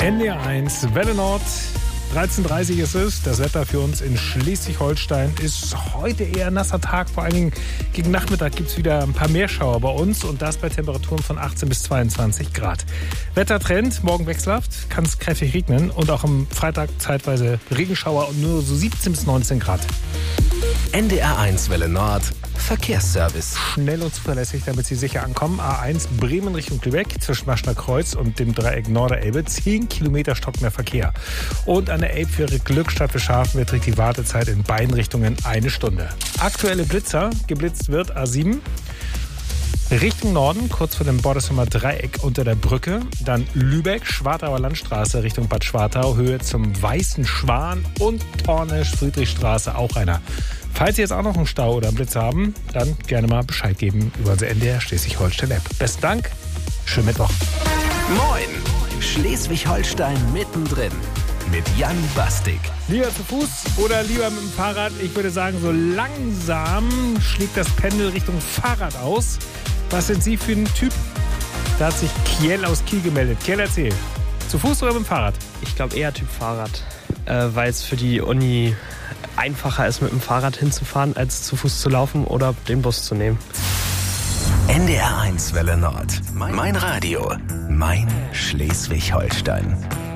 NDR1, Welle Nord, 13.30 Uhr ist es. Das Wetter für uns in Schleswig-Holstein ist heute eher ein nasser Tag. Vor allen Dingen gegen Nachmittag gibt es wieder ein paar Meerschauer bei uns und das bei Temperaturen von 18 bis 22 Grad. Wettertrend, morgen wechselhaft, kann es kräftig regnen und auch am Freitag zeitweise Regenschauer und nur so 17 bis 19 Grad. NDR1 Welle Nord, Verkehrsservice. Schnell und zuverlässig, damit Sie sicher ankommen. A1 Bremen Richtung Lübeck zwischen Maschner Kreuz und dem Dreieck Norderelbe. 10 Kilometer stockender Verkehr. Und an der Elbfähre Glückstadt für Scharfen beträgt die Wartezeit in beiden Richtungen 1 Stunde. Aktuelle Blitzer, geblitzt wird A7. Richtung Norden, kurz vor dem Bordersummer Dreieck unter der Brücke. Dann Lübeck, Schwartauer Landstraße Richtung Bad Schwartau, Höhe zum Weißen Schwan und Tornisch-Friedrichstraße auch einer. Falls Sie jetzt auch noch einen Stau oder einen Blitz haben, dann gerne mal Bescheid geben über unsere NDR Schleswig-Holstein-App. Besten Dank, schönen Mittwoch. Moin, Schleswig-Holstein mittendrin mit Jan Bastik. Lieber zu Fuß oder lieber mit dem Fahrrad? Ich würde sagen, so langsam schlägt das Pendel Richtung Fahrrad aus. Was sind Sie für ein Typ? Da hat sich Kiel aus Kiel gemeldet. Kiel, erzähl. Zu Fuß oder mit dem Fahrrad? Ich glaube eher Typ Fahrrad, weil es für die Uni einfacher ist, mit dem Fahrrad hinzufahren, als zu Fuß zu laufen oder den Bus zu nehmen. NDR1 Welle Nord. Mein Radio. Mein Schleswig-Holstein.